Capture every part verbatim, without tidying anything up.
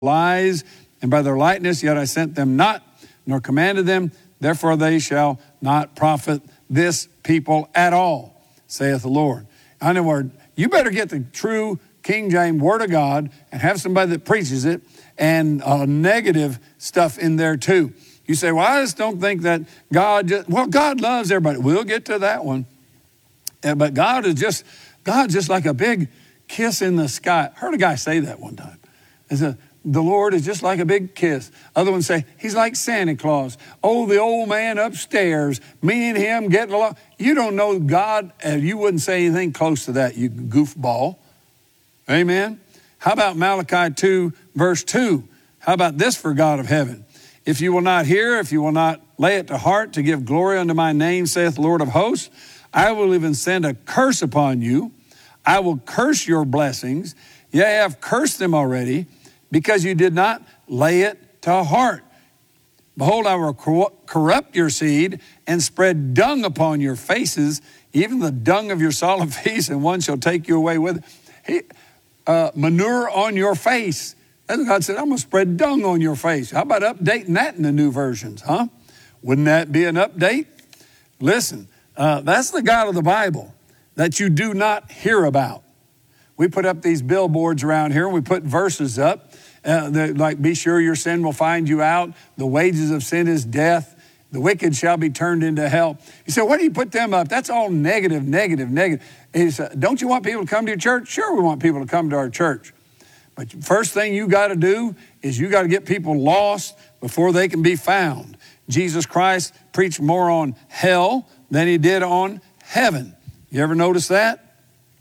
lies, and by their lightness, yet I sent them not, nor commanded them. Therefore they shall not profit this people at all, saith the Lord. In other words, you better get the true King James Word of God and have somebody that preaches it, and uh, negative stuff in there too. You say, well, I just don't think that God, just, well, God loves everybody. We'll get to that one. Uh, but God is just, God's just like a big kiss in the sky. I heard a guy say that one time. He said, the Lord is just like a big kiss. Other ones say, he's like Santa Claus. Oh, the old man upstairs, me and him getting along. You don't know God, and you wouldn't say anything close to that, you goofball. Amen. How about Malachi two, verse two? How about this for God of heaven? If you will not hear, if you will not lay it to heart to give glory unto my name, saith the Lord of hosts, I will even send a curse upon you. I will curse your blessings. Yea, I have cursed them already, because you did not lay it to heart. Behold, I will corrupt your seed and spread dung upon your faces, even the dung of your solid face, and one shall take you away with it. He, uh, manure on your face. And God said, I'm going to spread dung on your face. How about updating that in the new versions, huh? Wouldn't that be an update? Listen, uh, that's the God of the Bible that you do not hear about. We put up these billboards around here, and we put verses up. Uh, like, be sure your sin will find you out. The wages of sin is death. The wicked shall be turned into hell. You say, why do you put them up? That's all negative, negative, negative. He said, don't you want people to come to your church? Sure, we want people to come to our church. But first thing you got to do is you got to get people lost before they can be found. Jesus Christ preached more on hell than he did on heaven. You ever notice that?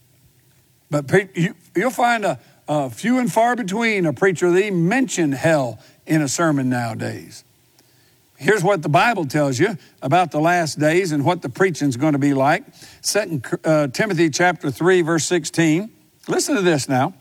But you, you'll find a, a few and far between a preacher that even mention hell in a sermon nowadays. Here's what the Bible tells you about the last days and what the preaching is going to be like. Second uh, Timothy chapter three, verse sixteen. Listen to this now.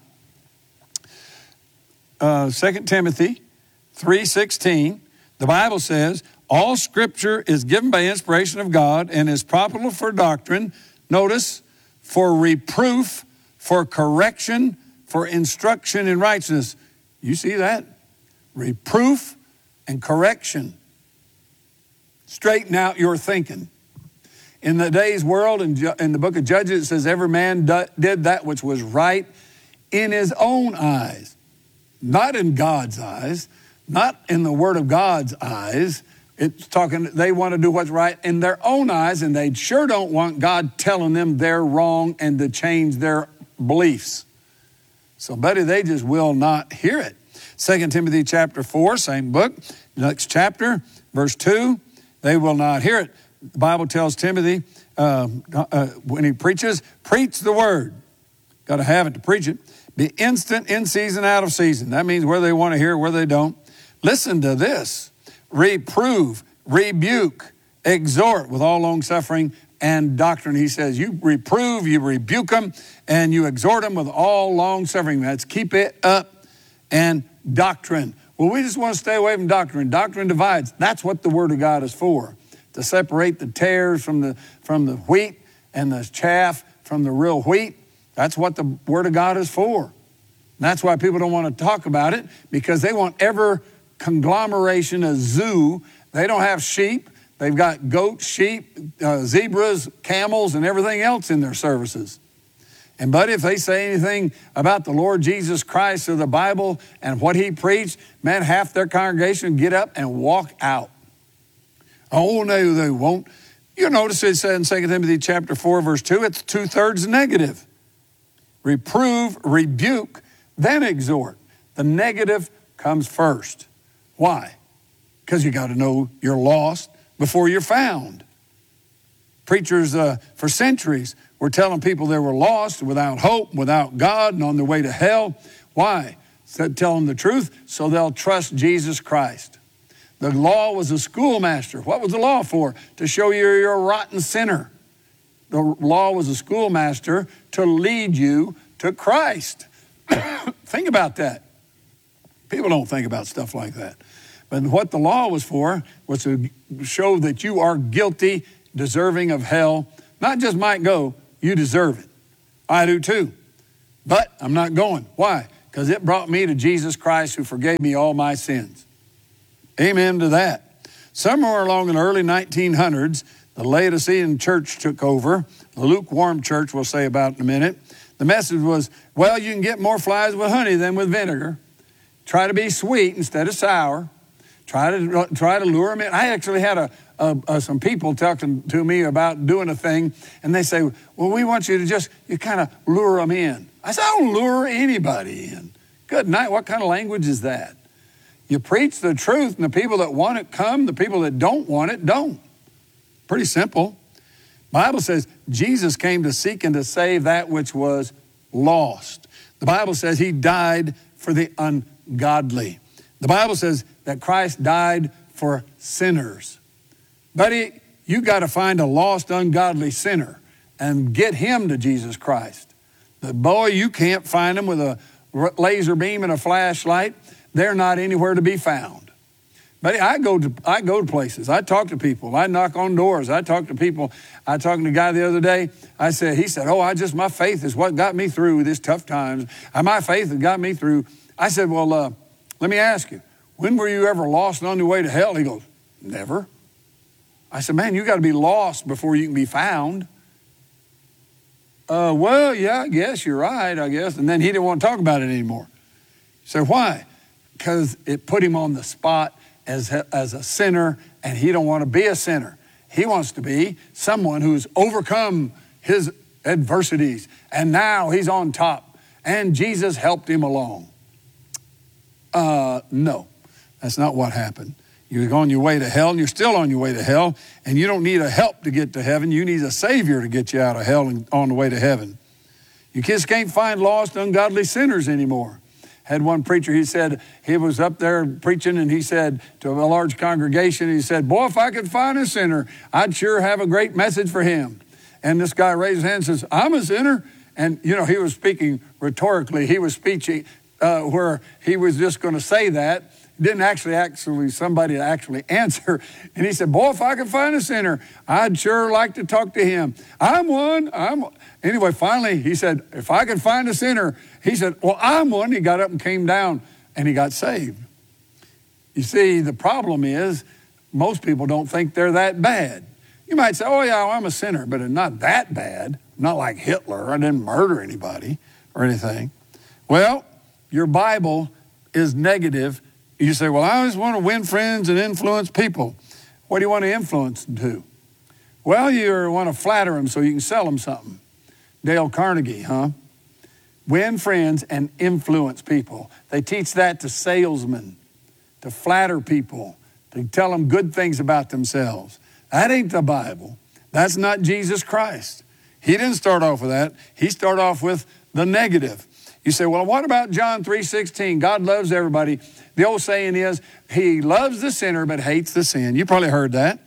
Uh, Second Timothy three sixteen. The Bible says, all Scripture is given by inspiration of God and is profitable for doctrine. Notice, for reproof, for correction, for instruction in righteousness. You see that? Reproof and correction. Straighten out your thinking. In the day's world, in, in the book of Judges, it says every man do, did that which was right in his own eyes. Not in God's eyes. Not in the Word of God's eyes. It's talking, they want to do what's right in their own eyes, and they sure don't want God telling them they're wrong and to change their beliefs. So, buddy, they just will not hear it. Second Timothy chapter four, same book, next chapter, verse two, they will not hear it. The Bible tells Timothy, uh, uh, when he preaches, preach the word. Got to have it to preach it. Be instant, in season, out of season. That means where they want to hear, where they don't. Listen to this. Reprove, rebuke, exhort with all long suffering and doctrine. He says you reprove, you rebuke them, and you exhort them with all long suffering. That's keep it up and doctrine. Well, we just want to stay away from doctrine. Doctrine divides. That's what the Word of God is for, to separate the tares from the, from the wheat and the chaff from the real wheat. That's what the Word of God is for. And that's why people don't want to talk about it, because they want ever conglomeration, a zoo. They don't have sheep. They've got goats, sheep, uh, zebras, camels, and everything else in their services. And but if they say anything about the Lord Jesus Christ or the Bible and what he preached, man, half their congregation get up and walk out. Oh, no, they won't. You notice it said in Second Timothy chapter four, verse two, it's two-thirds negative. Reprove, rebuke, then exhort. The negative comes first. Why? Because you got to know you're lost before you're found. Preachers uh, for centuries were telling people they were lost, without hope, without God, and on their way to hell. Why? Said, tell them the truth so they'll trust Jesus Christ. The law was a schoolmaster. What was the law for? To show you you're a rotten sinner. The law was a schoolmaster to lead you to Christ. Think about that. People don't think about stuff like that. But what the law was for was to show that you are guilty, deserving of hell. Not just might go, you deserve it. I do too. But I'm not going. Why? Because because it brought me to Jesus Christ who forgave me all my sins. Amen to that. Somewhere along in the early nineteen hundreds, the Laodicean church took over. The lukewarm church, we'll say about in a minute. The message was, well, you can get more flies with honey than with vinegar. Try to be sweet instead of sour. Try to try to lure them in. I actually had a, a, a some people talking to me about doing a thing, and they say, well, we want you to just, you kind of lure them in. I said, I don't lure anybody in. Good night. What kind of language is that? You preach the truth, and the people that want it come. The people that don't want it don't. Pretty simple. Bible says Jesus came to seek and to save that which was lost. The Bible says he died for the ungodly. The Bible says that Christ died for sinners. Buddy, you got to find a lost, ungodly sinner and get him to Jesus Christ. But boy, you can't find them with a laser beam and a flashlight. They're not anywhere to be found. But I go to I go to places. I talk to people. I knock on doors. I talk to people. I talked to a guy the other day. I said, he said, oh, I just, my faith is what got me through this tough times. My faith has got me through. I said, well, uh, let me ask you, when were you ever lost and on your way to hell? He goes, never. I said, man, you got to be lost before you can be found. Uh, well, yeah, I guess you're right, I guess. And then he didn't want to talk about it anymore. So why? Because it put him on the spot as a, as a sinner, and he don't want to be a sinner. He wants to be someone who's overcome his adversities, and now he's on top, and Jesus helped him along. Uh, no, that's not what happened. You're on your way to hell, and you're still on your way to hell, and you don't need a help to get to heaven. You need a Savior to get you out of hell and on the way to heaven. You kids can't find lost, ungodly sinners anymore. Had one preacher, he said, he was up there preaching, and he said to a large congregation, he said, boy, if I could find a sinner, I'd sure have a great message for him. And this guy raised his hand and says, I'm a sinner. And, you know, he was speaking rhetorically. He was speaking uh, where he was just going to say that. Didn't actually, actually, somebody actually answer. And he said, boy, if I could find a sinner, I'd sure like to talk to him. I'm one. I'm Anyway, finally, he said, if I could find a sinner, he said, well, I'm one. He got up and came down, and he got saved. You see, the problem is most people don't think they're that bad. You might say, oh, yeah, I'm a sinner, but it's not that bad. Not like Hitler. I didn't murder anybody or anything. Well, your Bible is negative. You say, well, I just want to win friends and influence people. What do you want to influence them to? Well, you want to flatter them so you can sell them something. Dale Carnegie, huh? Win friends and influence people. They teach that to salesmen, to flatter people, to tell them good things about themselves. That ain't the Bible. That's not Jesus Christ. He didn't start off with that. He started off with the negative. You say, well, what about John three sixteen? God loves everybody. The old saying is, he loves the sinner but hates the sin. You probably heard that.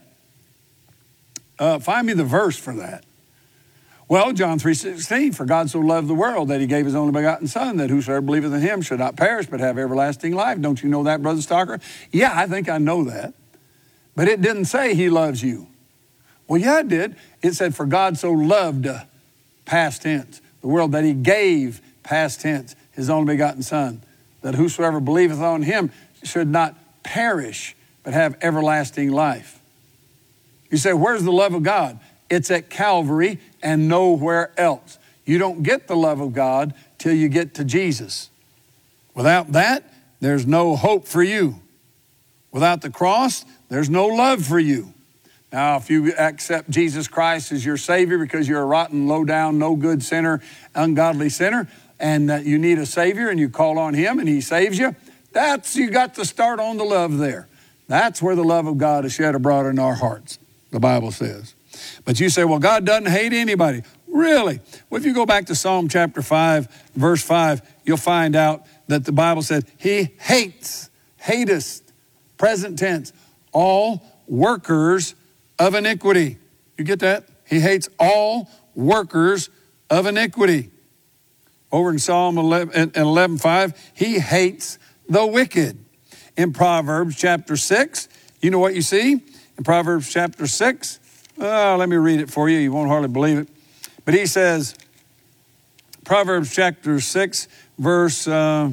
Uh, find me the verse for that. Well, John three sixteen, for God so loved the world that he gave his only begotten son, that whosoever believeth in him should not perish but have everlasting life. Don't you know that, Brother Stalker? Yeah, I think I know that. But it didn't say he loves you. Well, yeah, it did. It said, for God so loved, uh, past tense, the world that he gave, past tense, his only begotten son, that whosoever believeth on him should not perish but have everlasting life. You say, where's the love of God? It's at Calvary and nowhere else. You don't get the love of God till you get to Jesus. Without that, there's no hope for you. Without the cross, there's no love for you. Now, if you accept Jesus Christ as your Savior because you're a rotten, low-down, no-good sinner, ungodly sinner, and that you need a Savior and you call on him and he saves you, that's, you got to start on the love there. That's where the love of God is shed abroad in our hearts, the Bible says. But you say, well, God doesn't hate anybody. Really? Well, if you go back to Psalm chapter five, verse five, you'll find out that the Bible said he hates, hatest, present tense, all workers of iniquity. You get that? He hates all workers of iniquity. Over in Psalm eleven five, he hates the wicked. In Proverbs chapter six, you know what you see? In Proverbs chapter six, oh, let me read it for you. You won't hardly believe it. But he says, Proverbs chapter six, verse, uh,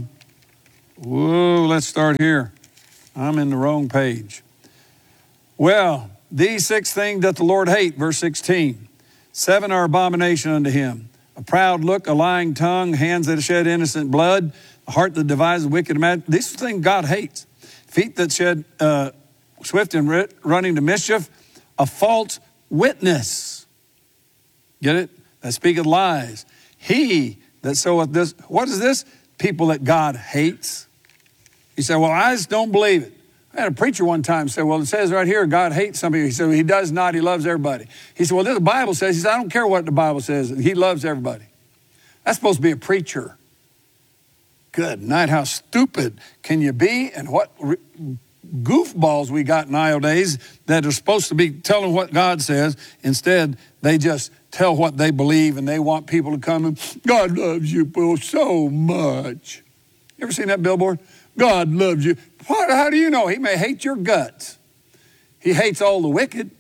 whoa, let's start here. I'm in the wrong page. Well, these six things doth the Lord hate, verse sixteen. Seven are abomination unto him. A proud look, a lying tongue, hands that shed innocent blood, a heart that devises wicked imagination. These are things God hates. Feet that shed uh, swift and running to mischief, a false witness. Get it? That speaketh lies. He that soweth this. What is this? People that God hates. He said, well, I just don't believe it. I had a preacher one time say, well, it says right here, God hates some people. He said, well, he does not. He loves everybody. He said, well, the Bible says. He said, I don't care what the Bible says. He loves everybody. That's supposed to be a preacher. Good night. How stupid can you be? And what goofballs we got nowadays that are supposed to be telling what God says. Instead, they just tell what they believe, and they want people to come and, God loves you so much. You ever seen that billboard? God loves you. What, how do you know? He may hate your guts. He hates all the wicked.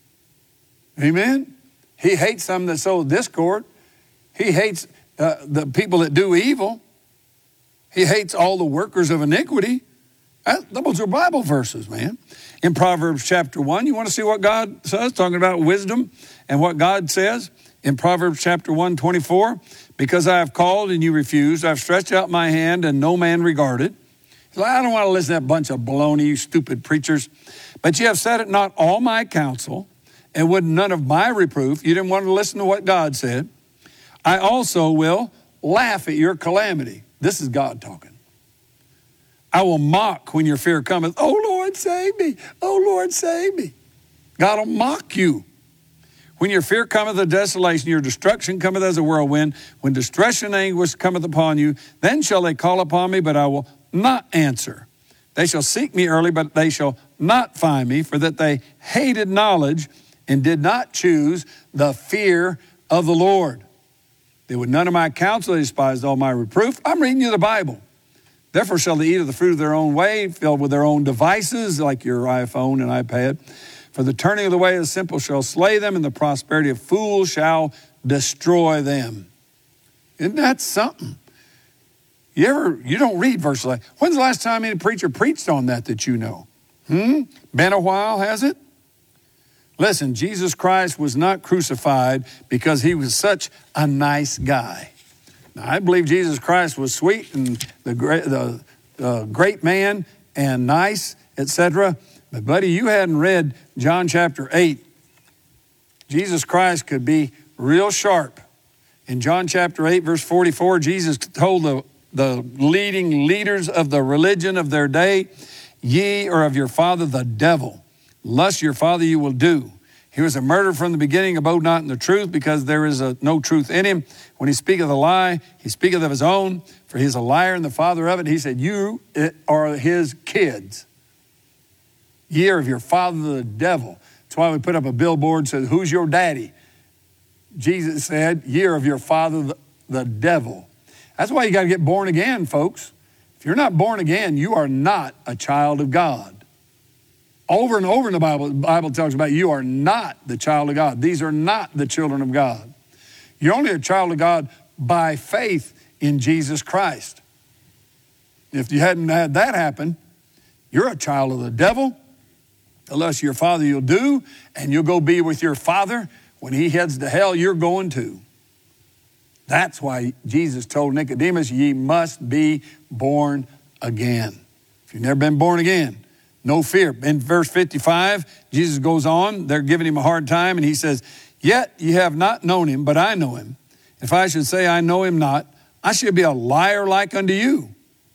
Amen? He hates them that sow discord. He hates uh, the people that do evil. He hates all the workers of iniquity. That, those are Bible verses, man. In Proverbs chapter one, you want to see what God says, talking about wisdom and what God says? In Proverbs chapter one, twenty-four, because I have called and you refused, I've stretched out my hand and no man regarded. I don't want to listen to that bunch of baloney, you stupid preachers. But you have said it not all my counsel, and would none of my reproof. You didn't want to listen to what God said. I also will laugh at your calamity. This is God talking. I will mock when your fear cometh. Oh, Lord, save me. Oh, Lord, save me. God will mock you. When your fear cometh of desolation, your destruction cometh as a whirlwind. When distress and anguish cometh upon you, then shall they call upon me, but I will not answer. They shall seek me early, but they shall not find me, for that they hated knowledge and did not choose the fear of the Lord. They would none of my counsel, they despised all my reproof. I'm reading you the Bible. Therefore shall they eat of the fruit of their own way, filled with their own devices, like your iPhone and iPad. For the turning of the way of the simple shall slay them, and the prosperity of fools shall destroy them. Isn't that something? You ever, you don't read verses like, when's the last time any preacher preached on that that you know? Hmm? Been a while, has it? Listen, Jesus Christ was not crucified because he was such a nice guy. Now, I believe Jesus Christ was sweet and the great, the, the great man and nice, et cetera. But buddy, you hadn't read John chapter eight. Jesus Christ could be real sharp. In John chapter eight, verse forty-four, Jesus told the the leading leaders of the religion of their day, ye are of your father the devil. Lust your father you will do. He was a murderer from the beginning, abode not in the truth, because there is a, no truth in him. When he speaketh a lie, he speaketh of his own, for he is a liar and the father of it. He said, you are his kids. Ye are of your father the devil. That's why we put up a billboard that says, who's your daddy? Jesus said, ye are of your father the, the devil. That's why you got to get born again, folks. If you're not born again, you are not a child of God. Over and over in the Bible, the Bible talks about you are not the child of God. These are not the children of God. You're only a child of God by faith in Jesus Christ. If you hadn't had that happen, you're a child of the devil. Unless your father you'll do, and you'll go be with your father. When he heads to hell, you're going to. That's why Jesus told Nicodemus, ye must be born again. If you've never been born again, no fear. In verse fifty-five, Jesus goes on. They're giving him a hard time, and he says, yet ye have not known him, but I know him. If I should say I know him not, I should be a liar like unto you.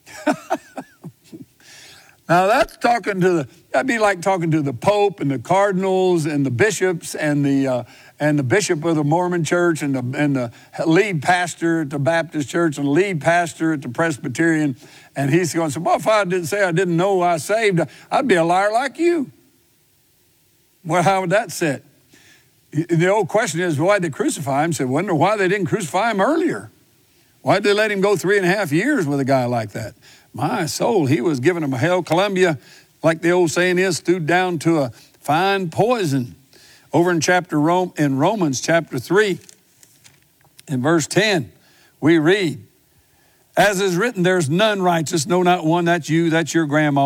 Now that's talking to the, that'd be like talking to the Pope and the cardinals and the bishops and the uh, and the bishop of the Mormon church and the and the lead pastor at the Baptist church and the lead pastor at the Presbyterian. And he's going to say, well, if I didn't say I didn't know I saved, I'd be a liar like you. Well, how would that sit? The old question is, why'd they crucify him? I said, wonder why they didn't crucify him earlier. Why'd they let him go three and a half years with a guy like that? My soul, he was giving them a hell Columbia, like the old saying is, stewed down to a fine poison. Over in chapter Rome, in Romans chapter three, in verse ten, we read, as is written, there's none righteous, no, not one. That's you, that's your grandma.